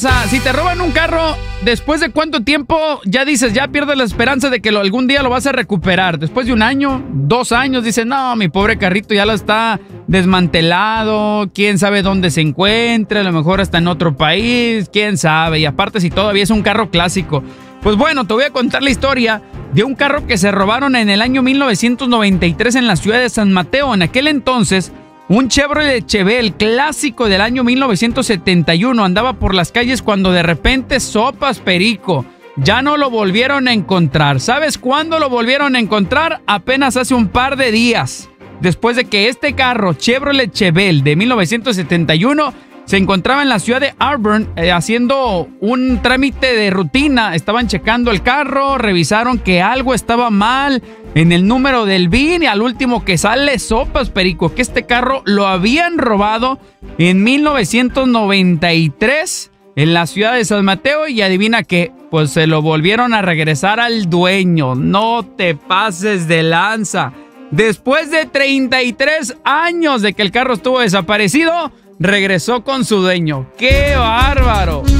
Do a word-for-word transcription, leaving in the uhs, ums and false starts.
O sea, si te roban un carro, ¿después de cuánto tiempo ya dices, ya pierdes la esperanza de que lo, algún día lo vas a recuperar? Después de un año, dos años, dices, no, mi pobre carrito ya lo está desmantelado, quién sabe dónde se encuentra, a lo mejor está en otro país, quién sabe, y aparte si todavía es un carro clásico. Pues bueno, te voy a contar la historia de un carro que se robaron en el año mil novecientos noventa y tres en la ciudad de San Mateo. En aquel entonces, un Chevrolet Chevelle clásico del año mil novecientos setenta y uno andaba por las calles cuando de repente sopas perico. Ya no lo volvieron a encontrar. ¿Sabes cuándo lo volvieron a encontrar? Apenas hace un par de días. Después de que este carro Chevrolet Chevelle de mil novecientos setenta y uno se encontraba en la ciudad de Auburn eh, haciendo un trámite de rutina. Estaban checando el carro, revisaron que algo estaba mal en el número del V I N y al último que sale sopas perico, que este carro lo habían robado en mil novecientos noventa y tres en la ciudad de San Mateo y adivina qué, pues se lo volvieron a regresar al dueño. No te pases de lanza. Después de treinta y tres años de que el carro estuvo desaparecido, regresó con su dueño. ¡Qué bárbaro!